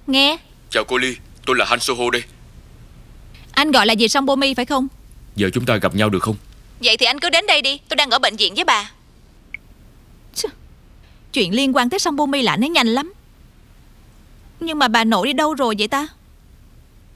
nghe. Chào cô Ly, tôi là Han Soho đây. Anh gọi là dì Sombomi phải không? Giờ chúng ta gặp nhau được không? Vậy thì anh cứ đến đây đi, tôi đang ở bệnh viện với bà. Chuyện liên quan tới Sombomi là nó nhanh lắm. Nhưng mà bà nội đi đâu rồi vậy ta?